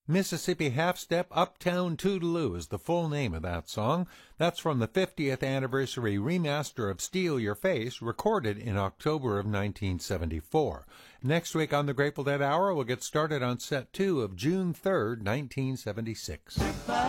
Mississippi Half-Step Uptown Toodaloo is the full name of that song. That's from the 50th anniversary remaster of Steal Your Face, recorded in October of 1974. Next week on the Grateful Dead Hour, we'll get started on set 2 of June 3rd, 1976.